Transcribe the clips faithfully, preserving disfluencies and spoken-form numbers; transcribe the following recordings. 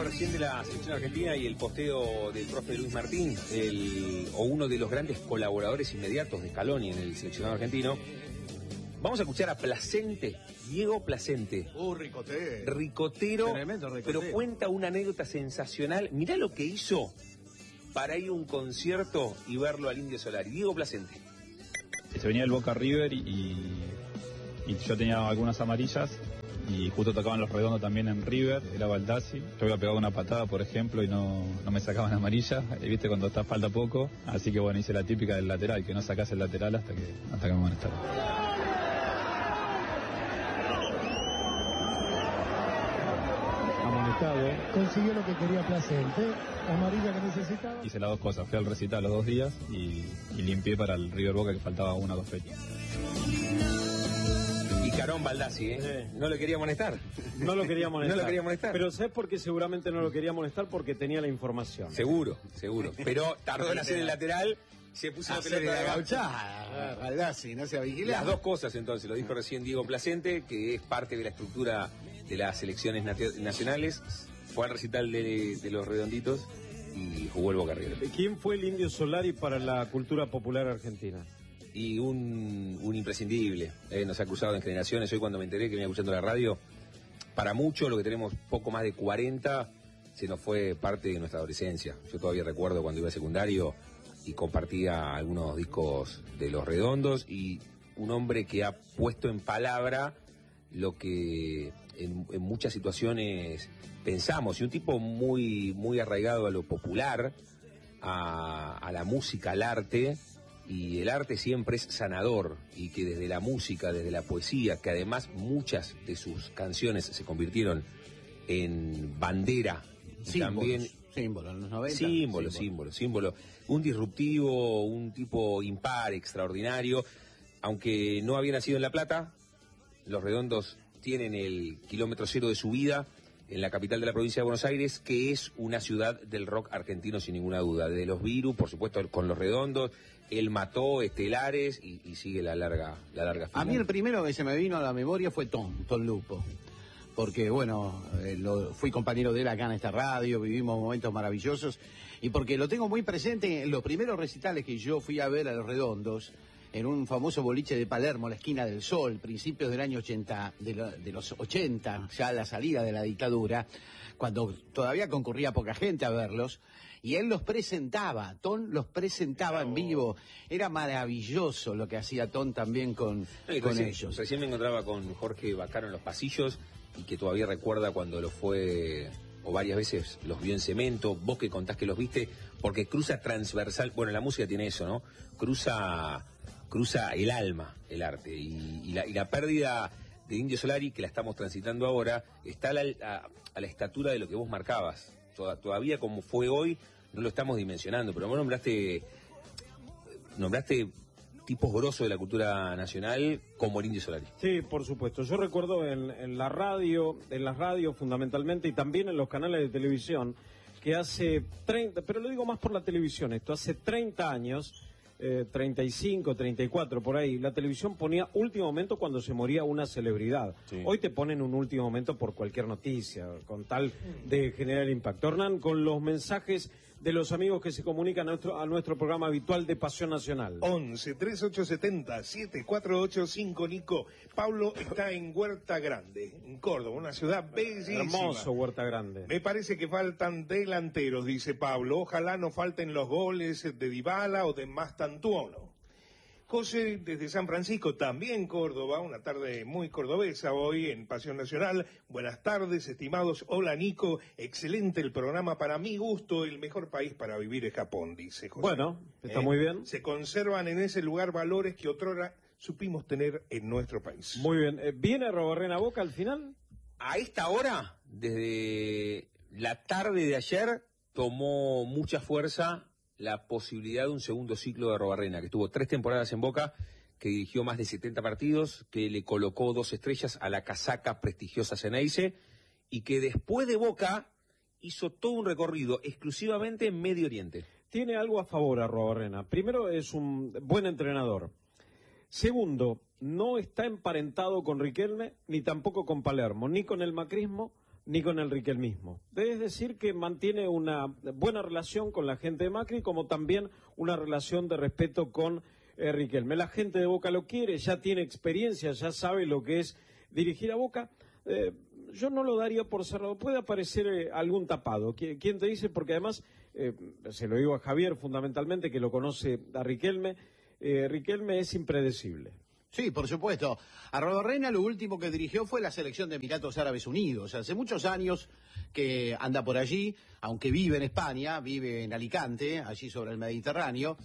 recién de la selección argentina y el posteo del profe Luis Martín, el, o uno de los grandes colaboradores inmediatos de Scaloni en el seleccionado argentino. Vamos a escuchar a Placente, Diego Placente. Uh, ricotero. Ricotero, Tremendo ricotero. pero cuenta una anécdota sensacional. Mirá lo que hizo para ir a un concierto y verlo al Indio Solari. Diego Placente. Se venía el Boca River y, y yo tenía algunas amarillas y justo tocaban los redondos también en River, era Baldassi. Yo había pegado una patada, por ejemplo, y no, no me sacaban amarilla, viste cuando está falta poco. Así que bueno, hice la típica del lateral, que no sacás el lateral hasta que, hasta que me amonestaron. Amonestado, consiguió lo que quería Placente, amarilla que necesitaba. Hice las dos cosas, fui al recital los dos días y, y limpié para el River Boca que faltaba una o dos fechas. Y Carón Baldassi, ¿eh? Sí. No le quería molestar. No lo quería molestar. No lo quería molestar. Pero ¿sabes por qué seguramente no lo quería molestar? Porque tenía la información. Seguro, seguro. Pero tardó en hacer el lateral, se puso la pelota de la gauchada. Baldassi, no se vigila. Las dos cosas entonces, lo dijo recién Diego Placente, que es parte de la estructura de las selecciones nacionales. Fue al recital de, de los redonditos y jugó el Boca River. ¿Quién fue el Indio Solari para la cultura popular argentina? Y un, un imprescindible, eh, nos ha cruzado en generaciones. Hoy cuando me enteré que venía escuchando la radio, para muchos, lo que tenemos poco más de cuarenta, se nos fue parte de nuestra adolescencia. Yo todavía recuerdo cuando iba a secundario y compartía algunos discos de Los Redondos, y un hombre que ha puesto en palabra lo que en, en muchas situaciones pensamos, y un tipo muy, muy arraigado a lo popular, a, a la música, al arte. Y el arte siempre es sanador, y que desde la música, desde la poesía, que además muchas de sus canciones se convirtieron en bandera, símbolos, también símbolos en los noventa. Símbolo, símbolo, símbolo. Un disruptivo, un tipo impar, extraordinario. Aunque no había nacido en La Plata, Los Redondos tienen el kilómetro cero de su vida en la capital de la provincia de Buenos Aires, que es una ciudad del rock argentino sin ninguna duda. De los Virus, por supuesto, con Los Redondos, él mató Estelares y, y sigue la larga, la larga final. A mí el primero que se me vino a la memoria fue Tom, Tom Lupo. Porque, bueno, eh, lo, fui compañero de él acá en esta radio, vivimos momentos maravillosos. Y porque lo tengo muy presente en los primeros recitales que yo fui a ver a Los Redondos, en un famoso boliche de Palermo, la Esquina del Sol, principios del año ochenta, de, lo, de los ochenta, ya a la salida de la dictadura, cuando todavía concurría poca gente a verlos, y él los presentaba, Tom los presentaba en vivo. Era maravilloso lo que hacía Tom también con, sí, con recién, ellos. Recién me encontraba con Jorge Bacaro en los pasillos, y que todavía recuerda cuando lo fue, o varias veces los vio en Cemento. Vos que contás que los viste, porque cruza transversal, bueno, la música tiene eso, ¿no? Cruza... cruza el alma, el arte, y, y, la, y la pérdida de Indio Solari, que la estamos transitando ahora, está a la, a, a la estatura de lo que vos marcabas. Toda, todavía como fue hoy, no lo estamos dimensionando, pero vos nombraste, nombraste tipos grosos de la cultura nacional como el Indio Solari. Sí, por supuesto. Yo recuerdo en, en la radio, en las radios fundamentalmente, y también en los canales de televisión, que hace treinta, pero lo digo más por la televisión, esto hace treinta años... Eh, treinta y cinco, treinta y cuatro, por ahí, la televisión ponía último momento cuando se moría una celebridad. Sí. Hoy te ponen un último momento por cualquier noticia, con tal de generar impacto. Hernán, con los mensajes de los amigos que se comunican a nuestro, a nuestro programa habitual de Pasión Nacional. once, treinta y ocho setenta, setecientos cuarenta y ocho cinco, Nico. Pablo está en Huerta Grande, en Córdoba, una ciudad bellísima. Hermoso Huerta Grande. Me parece que faltan delanteros, dice Pablo. Ojalá no falten los goles de Dybala o de Mastantuono. José, desde San Francisco, también Córdoba, una tarde muy cordobesa hoy en Pasión Nacional. Buenas tardes, estimados. Hola, Nico. Excelente el programa. Para mi gusto, el mejor país para vivir es Japón, dice José. Bueno, está eh, muy bien. Se conservan en ese lugar valores que otrora supimos tener en nuestro país. Muy bien. Eh, ¿Viene Robarrena Boca al final? A esta hora, desde la tarde de ayer, tomó mucha fuerza la posibilidad de un segundo ciclo de Robarrena, que estuvo tres temporadas en Boca, que dirigió más de setenta partidos, que le colocó dos estrellas a la casaca prestigiosa Ceneice, y que después de Boca hizo todo un recorrido exclusivamente en Medio Oriente. Tiene algo a favor a Robarrena. Primero, es un buen entrenador. Segundo, no está emparentado con Riquelme, ni tampoco con Palermo, ni con el macrismo, ni con el riquelmismo. Es decir, que mantiene una buena relación con la gente de Macri, como también una relación de respeto con eh, Riquelme. La gente de Boca lo quiere, ya tiene experiencia, ya sabe lo que es dirigir a Boca. Eh, yo no lo daría por cerrado. Puede aparecer eh, algún tapado. ¿Quién te dice? Porque además, eh, se lo digo a Javier fundamentalmente, que lo conoce a Riquelme, eh, Riquelme es impredecible. Sí, por supuesto. Arrobarrena lo último que dirigió fue la selección de Emiratos Árabes Unidos. Hace muchos años que anda por allí, aunque vive en España, vive en Alicante, allí sobre el Mediterráneo.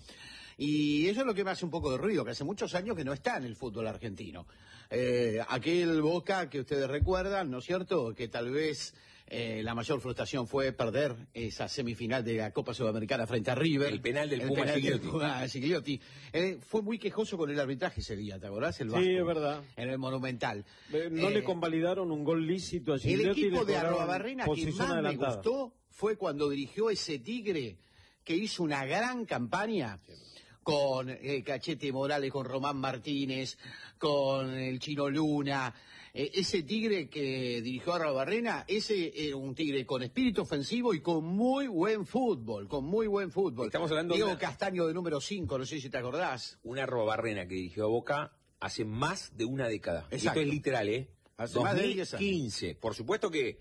Y eso es lo que me hace un poco de ruido, que hace muchos años que no está en el fútbol argentino. Eh, aquel Boca que ustedes recuerdan, ¿no es cierto?, que tal vez eh, la mayor frustración fue perder esa semifinal de la Copa Sudamericana frente a River. El penal del el Puma penal Gigliotti. del Puma Gigliotti. Eh, fue muy quejoso con el arbitraje ese día, ¿te acordás? El Vasco, sí, es verdad. En el Monumental. Eh, no eh, le convalidaron un gol lícito a Gigliotti. El equipo y le de cobraron Arrobarrena que posición más adelantada. me gustó fue cuando dirigió ese Tigre que hizo una gran campaña con eh, Cachete Morales, con Román Martínez, con el Chino Luna. Eh, ese Tigre que dirigió a Arrobarrena, ese era un Tigre con espíritu ofensivo y con muy buen fútbol, con muy buen fútbol. Estamos hablando Diego de una- Castaño de número cinco, no sé si te acordás. Una Arrobarrena que dirigió a Boca hace más de una década. Y Exacto. esto es literal, ¿eh? Hace más de diez años. dos mil quince. Por supuesto que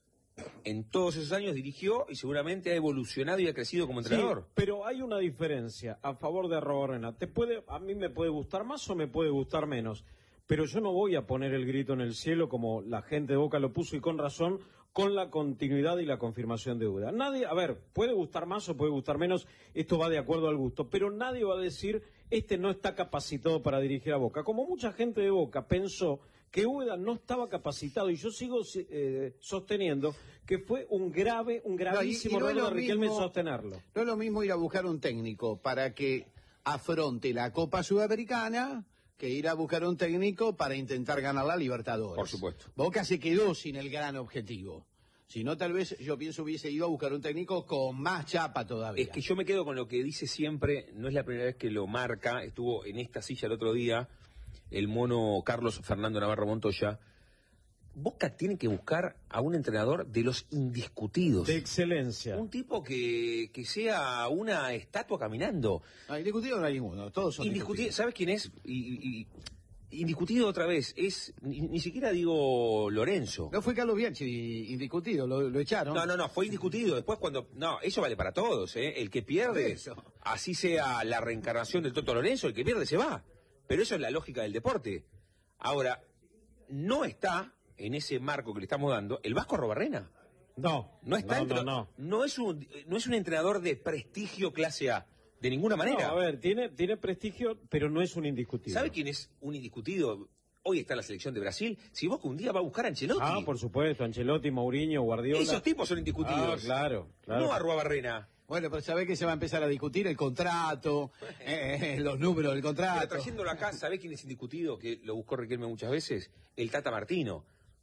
en todos esos años dirigió y seguramente ha evolucionado y ha crecido como entrenador. Sí, pero hay una diferencia a favor de Arrobarrena. Te puede, a mí me puede gustar más o me puede gustar menos, pero yo no voy a poner el grito en el cielo como la gente de Boca lo puso y con razón, con la continuidad y la confirmación de Uda. Nadie, a ver, puede gustar más o puede gustar menos, esto va de acuerdo al gusto, pero nadie va a decir, este no está capacitado para dirigir a Boca. Como mucha gente de Boca pensó que Uda no estaba capacitado, y yo sigo eh, sosteniendo que fue un grave, un gravísimo No, y- y no error es de lo Riquelme mismo- sostenerlo. No es lo mismo ir a buscar un técnico para que afronte la Copa Sudamericana que ir a buscar un técnico para intentar ganar la Libertadores. Por supuesto. Boca se quedó sin el gran objetivo. Si no, tal vez yo pienso hubiese ido a buscar un técnico con más chapa todavía. Es que yo me quedo con lo que dice siempre, no es la primera vez que lo marca, estuvo en esta silla el otro día, el mono Carlos Fernando Navarro Montoya. Boca tiene que buscar a un entrenador de los indiscutidos. De excelencia. Un tipo que, que sea una estatua caminando. No, indiscutido no hay ninguno, todos son Indiscutido, indiscutidos. ¿sabes quién es? Y, y- indiscutido otra vez, es ni, ni siquiera digo Lorenzo. No fue Carlos Bianchi indiscutido, lo, lo echaron. No, no, no, fue indiscutido. Después cuando... No, eso vale para todos, ¿eh? El que pierde, Eso. así sea la reencarnación del Toto Lorenzo, el que pierde se va. Pero eso es la lógica del deporte. Ahora, no está en ese marco que le estamos dando el Vasco Arrobarrena. No, No está no, entre- no, no. no es un no es un entrenador de prestigio clase A, de ninguna manera. No, a ver, tiene, tiene prestigio, pero no es un indiscutible. ¿Sabe quién es un indiscutido? Hoy está en la selección de Brasil. Si Boca un día va a buscar a Ancelotti. Ah, por supuesto, Ancelotti, Mourinho, Guardiola. Esos tipos son indiscutidos. Ah, claro, claro. No Arrobarrena. Bueno, pero sabés que se va a empezar a discutir el contrato, eh, eh, los números del Pero contrato. trayéndolo acá, ¿sabe quién es indiscutido? Que lo buscó Riquelme muchas veces. El Tata Martino,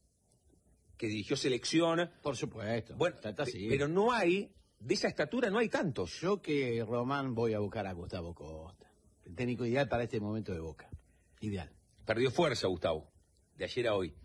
que dirigió selección. Por supuesto. Bueno, Tata, sí. pero no hay, de esa estatura no hay tantos. Yo que Román voy a buscar a Gustavo Costa. El técnico ideal para este momento de Boca. Ideal. Perdió fuerza, Gustavo, de ayer a hoy.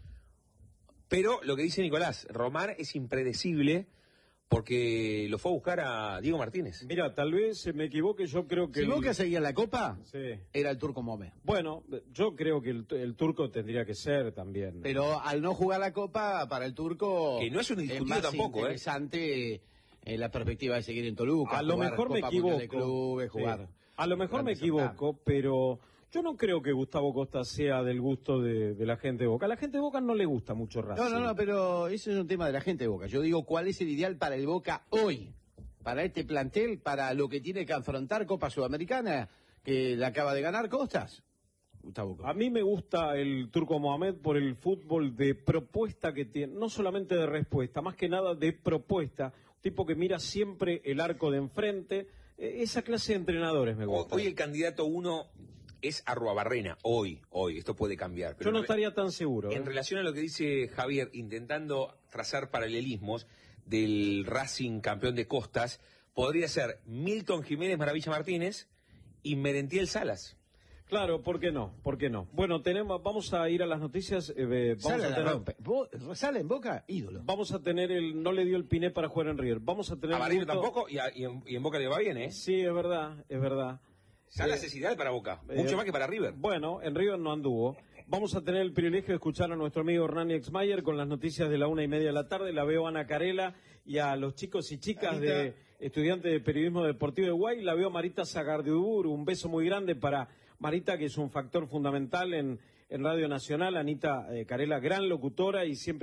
Pero lo que dice Nicolás, Román es impredecible porque lo fue a buscar a Diego Martínez. Mira, tal vez me equivoque, yo creo que... Si el- Boca seguía en la Copa, Sí. era el Turco Mohamed. Bueno, yo creo que el, el turco tendría que ser también. Pero al no jugar la Copa, para el Turco... Que no es un indiscutido más tampoco, ¿eh? interesante eh, la perspectiva de seguir en Toluca. A lo jugar mejor me Copa Mundial de equivoco. Clubes, Sí. jugar A lo mejor me grandes certámenes. equivoco, pero yo no creo que Gustavo Costa sea del gusto de, de la gente de Boca. A la gente de Boca no le gusta mucho Racing. No, no, no, pero eso es un tema de la gente de Boca. Yo digo, ¿cuál es el ideal para el Boca hoy? Para este plantel, para lo que tiene que afrontar Copa Sudamericana, que le acaba de ganar Costas. Gustavo Costa. A mí me gusta el Turco Mohamed por el fútbol de propuesta que tiene, no solamente de respuesta, más que nada de propuesta. Un tipo que mira siempre el arco de enfrente. Eh, Esa clase de entrenadores me gusta. Hoy el candidato uno es Arruabarrena, hoy, hoy, esto puede cambiar. Yo no en re- estaría tan seguro. ¿eh? En relación a lo que dice Javier, intentando trazar paralelismos del Racing campeón de Costas, podría ser Milton Jiménez Maravilla Martínez y Merentiel Salas. Claro, ¿por qué no? ¿Por qué no? Bueno, tenemos, vamos a ir a las noticias. Eh, vamos Sale a la tener, rompe. Bo- Sale en Boca, ídolo. Vamos a tener el, no le dio el Piné para jugar en River. Vamos a tener. A Barrio gusto- tampoco y, a- y en, y en Boca le va bien, ¿eh? Sí, es verdad, es verdad. Sale Eh, necesidad para Boca, eh, mucho más que para River. Bueno, en River no anduvo. Vamos a tener el privilegio de escuchar a nuestro amigo Hernán Exmayer con las noticias de la una y media de la tarde. La veo a Ana Carela y a los chicos y chicas Anita. de estudiantes de periodismo deportivo de Guay. La veo a Marita Sagardibur. Un beso muy grande para Marita, que es un factor fundamental en, en Radio Nacional. Anita eh, Carela, gran locutora y siempre